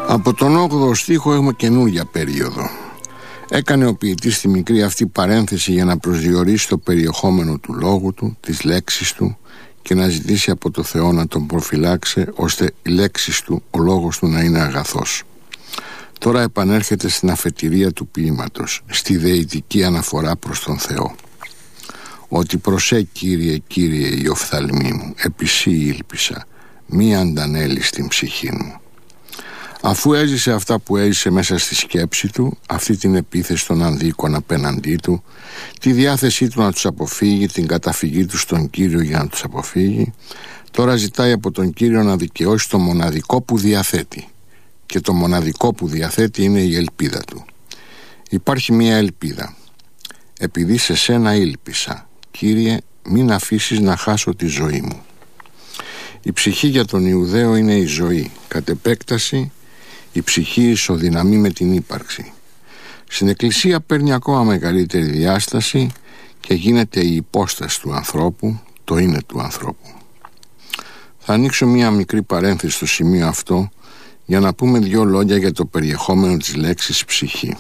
Από τον 8ο στίχο έχουμε καινούργια περίοδο. Έκανε ο ποιητής τη μικρή αυτή παρένθεση για να προσδιορίσει το περιεχόμενο του λόγου του, τις λέξεις του και να ζητήσει από το Θεό να τον προφυλάξει ώστε οι λέξεις του, ο λόγος του να είναι αγαθός. Τώρα επανέρχεται στην αφετηρία του ποίηματος, στη δεητική αναφορά προς τον Θεό. Ότι προσέ Κύριε, Κύριε η οφθαλμή μου, επί σύ ήλπισα, μη αντανέλει στην ψυχή μου. Αφού έζησε αυτά που έζησε μέσα στη σκέψη του, αυτή την επίθεση των ανδίκων απέναντί του, τη διάθεσή του να τους αποφύγει, την καταφυγή του στον Κύριο για να τους αποφύγει, τώρα ζητάει από τον Κύριο να δικαιώσει το μοναδικό που διαθέτει. Και το μοναδικό που διαθέτει είναι η ελπίδα του. Υπάρχει μία ελπίδα. Επειδή σε σένα ήλπισα, Κύριε, μην αφήσεις να χάσω τη ζωή μου. Η ψυχή για τον Ιουδαίο είναι η ζωή. Κατ' επέκταση, η ψυχή ισοδυναμεί με την ύπαρξη. Στην Εκκλησία παίρνει ακόμα μεγαλύτερη διάσταση και γίνεται η υπόσταση του ανθρώπου, το είναι του ανθρώπου. Θα ανοίξω μία μικρή παρένθεση στο σημείο αυτό για να πούμε δύο λόγια για το περιεχόμενο της λέξης ψυχή.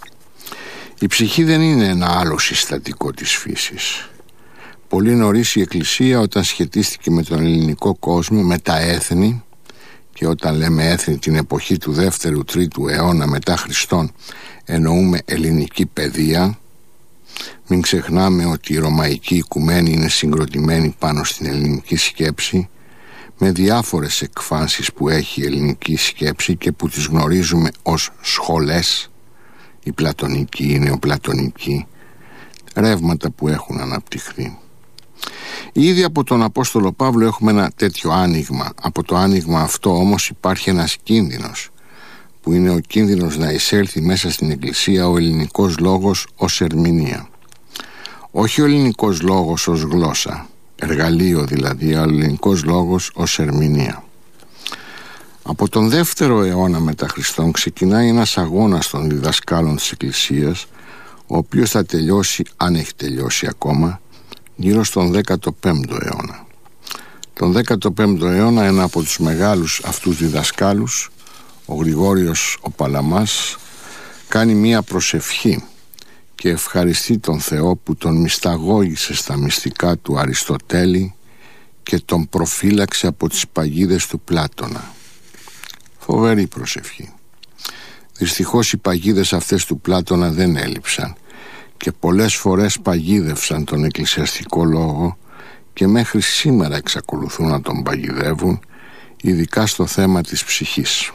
Η ψυχή δεν είναι ένα άλλο συστατικό της φύσης. Πολύ νωρίς η Εκκλησία, όταν σχετίστηκε με τον ελληνικό κόσμο, με τα έθνη, και όταν λέμε έθνη την εποχή του 2ου-3ου αιώνα μετά Χριστόν, εννοούμε ελληνική παιδεία. Μην ξεχνάμε ότι η ρωμαϊκή οικουμένη είναι συγκροτημένη πάνω στην ελληνική σκέψη, με διάφορες εκφάνσεις που έχει η ελληνική σκέψη και που τις γνωρίζουμε ως σχολές, η πλατωνική, η νεοπλατωνική, ρεύματα που έχουν αναπτυχθεί. Ήδη από τον Απόστολο Παύλο έχουμε ένα τέτοιο άνοιγμα. Από το άνοιγμα αυτό όμως υπάρχει ένας κίνδυνος, που είναι ο κίνδυνος να εισέλθει μέσα στην Εκκλησία ο ελληνικός λόγος ως ερμηνεία. Όχι ο ελληνικός λόγος ως γλώσσα, εργαλείο δηλαδή, αλλά ο ελληνικός λόγος ως ερμηνεία. Από τον 2ο αιώνα μετά Χριστόν ξεκινάει ένας αγώνας των διδασκάλων της Εκκλησίας, ο οποίος θα τελειώσει, αν έχει τελειώσει ακόμα, γύρω στον 15ο αιώνα. Τον 15ο αιώνα ένα από τους μεγάλους αυτούς διδασκάλους, ο Γρηγόριος ο Παλαμάς, κάνει μία προσευχή και ευχαριστεί τον Θεό που τον μυσταγώγησε στα μυστικά του Αριστοτέλη και τον προφύλαξε από τις παγίδες του Πλάτωνα. Φοβερή προσευχή. Δυστυχώς οι παγίδες αυτές του Πλάτωνα δεν έλειψαν και πολλές φορές παγίδευσαν τον εκκλησιαστικό λόγο και μέχρι σήμερα εξακολουθούν να τον παγιδεύουν, ειδικά στο θέμα της ψυχής.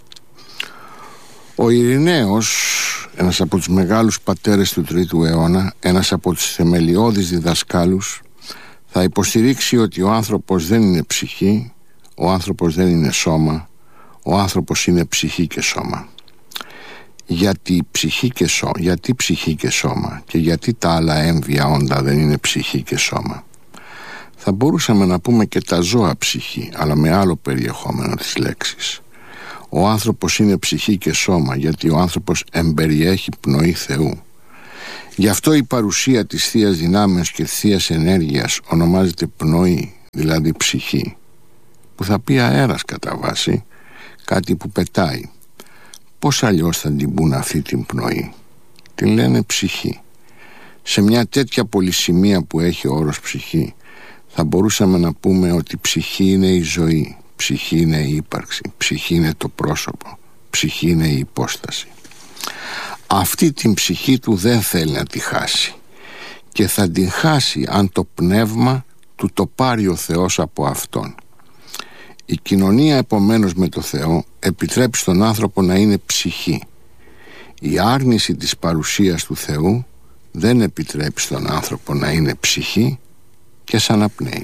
Ο Ειρηναίος, ένας από τους μεγάλους πατέρες του 3ου αιώνα, ένας από τους θεμελιώδεις διδασκάλους, θα υποστηρίξει ότι ο άνθρωπος δεν είναι ψυχή, ο άνθρωπος δεν είναι σώμα, ο άνθρωπος είναι ψυχή και σώμα. Γιατί ψυχή και σώμα και γιατί τα άλλα έμβια όντα δεν είναι ψυχή και σώμα? Θα μπορούσαμε να πούμε και τα ζώα ψυχή, αλλά με άλλο περιεχόμενο της λέξης. Ο άνθρωπος είναι ψυχή και σώμα γιατί ο άνθρωπος εμπεριέχει πνοή Θεού. Γι' αυτό η παρουσία της Θείας Δυνάμεως και της Θείας Ενέργειας ονομάζεται πνοή, δηλαδή ψυχή, που θα πει αέρας κατά βάση, κάτι που πετάει. Πώς αλλιώς θα την πουν αυτή την πνοή? Την λένε ψυχή. Σε μια τέτοια πολυσημεία που έχει ο όρος ψυχή, θα μπορούσαμε να πούμε ότι ψυχή είναι η ζωή, ψυχή είναι η ύπαρξη, ψυχή είναι το πρόσωπο, ψυχή είναι η υπόσταση. Αυτή την ψυχή του δεν θέλει να τη χάσει και θα την χάσει αν το πνεύμα του το πάρει ο Θεός από αυτόν. Η κοινωνία επομένως με το Θεό επιτρέπει στον άνθρωπο να είναι ψυχή. Η άρνηση της παρουσίας του Θεού δεν επιτρέπει στον άνθρωπο να είναι ψυχή και σαν απνέει.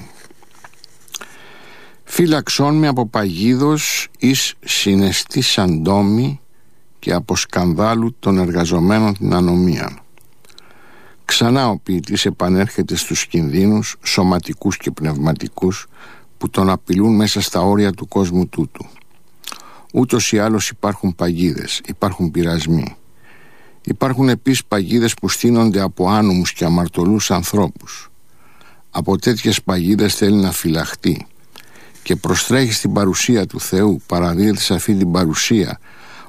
Φύλαξόν με από παγίδος εις συναισθή σαντόμη και από σκανδάλου των εργαζομένων την ανομία. Ξανά ο ποιητής επανέρχεται στους κινδύνους σωματικούς και πνευματικούς που τον απειλούν μέσα στα όρια του κόσμου τούτου. Ούτως ή άλλως υπάρχουν παγίδες, υπάρχουν πειρασμοί. Υπάρχουν επίσης παγίδες που στείνονται από άνομους και αμαρτωλούς ανθρώπους. Από τέτοιες παγίδες θέλει να φυλαχτεί και προστρέχει στην παρουσία του Θεού, παραδίδεται σε αυτή την παρουσία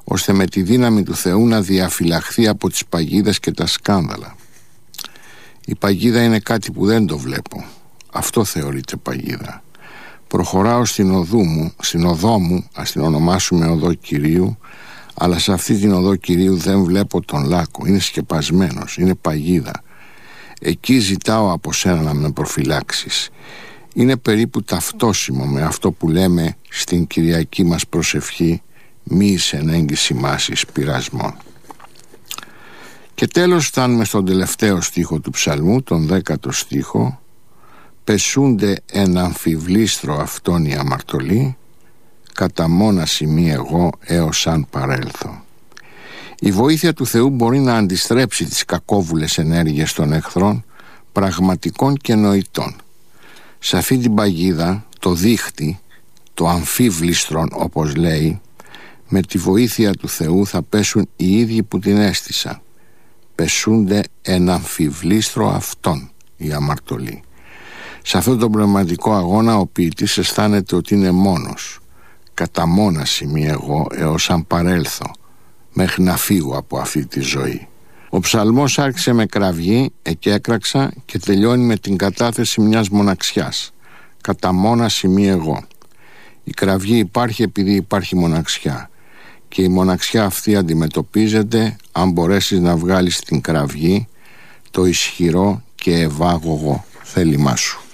ώστε με τη δύναμη του Θεού να διαφυλαχθεί από τις παγίδες και τα σκάνδαλα. Η παγίδα είναι κάτι που δεν το βλέπω. Αυτό θεωρείται παγίδα. Προχωράω στην οδό μου, ας την ονομάσουμε οδό Κυρίου, αλλά σε αυτή την οδό Κυρίου δεν βλέπω τον λάκκο. Είναι σκεπασμένος, είναι παγίδα. Εκεί ζητάω από σένα να με προφυλάξεις. Είναι περίπου ταυτόσιμο με αυτό που λέμε στην Κυριακή μας προσευχή, μη εις εν έγκυση μάσης πειρασμών. Και τέλος φτάνουμε στον τελευταίο στίχο του ψαλμού, τον 10ο στίχο. Πεσούνται εν αμφιβλίστρο αυτόν οι αμαρτωλοί, κατά μόναση μη εγώ έως αν παρέλθω. Η βοήθεια του Θεού μπορεί να αντιστρέψει τις κακόβουλες ενέργειες των εχθρών, πραγματικών και νοητών. Σε αυτή την παγίδα, το δίχτυ, το αμφίβλιστρον όπως λέει, με τη βοήθεια του Θεού θα πέσουν οι ίδιοι που την έστησαν. Πεσούνται εν αμφιβλίστρο αυτόν οι αμαρτωλοί. Σε αυτόν τον πνευματικό αγώνα ο ποιητής αισθάνεται ότι είναι μόνος. Κατά μόναση μη εγώ έως αν παρέλθω, μέχρι να φύγω από αυτή τη ζωή. Ο ψαλμός άρχισε με κραυγή, εκέκραξα, και τελειώνει με την κατάθεση μιας μοναξιάς. Κατά μόναση μη εγώ. Η κραυγή υπάρχει επειδή υπάρχει μοναξιά, και η μοναξιά αυτή αντιμετωπίζεται αν μπορέσεις να βγάλεις την κραυγή, το ισχυρό και ευάγωγο θέλημά σου.